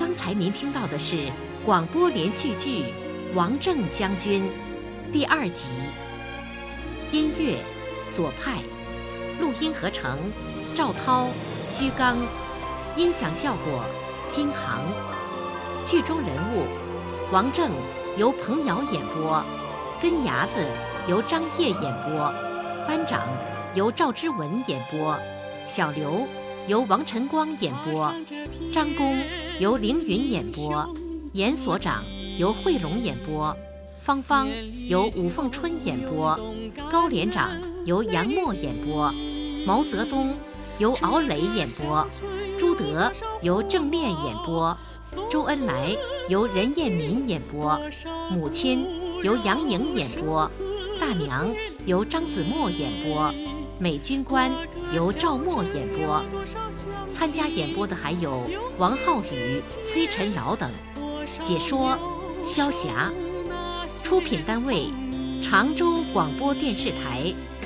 刚才您听到的是广播连续剧《王正将军》第2集，音乐左派，录音合成赵涛、居刚，音响效果金航。剧中人物王正由彭瑶演播，根牙子由张烨演播，班长由赵之文演播，小刘由王晨光演播，张工由凌云演播，严所长由惠龙演播，芳芳由武凤春演播，高连长由杨默演播，毛泽东由敖磊演播，朱德由郑炼演播，周恩来由任彦民演播，母亲由杨颖演播，大娘由张子墨演播，美军官由赵默演播。参加演播的还有王浩宇、崔晨饶等。解说萧霞。出品单位：常州广播电视台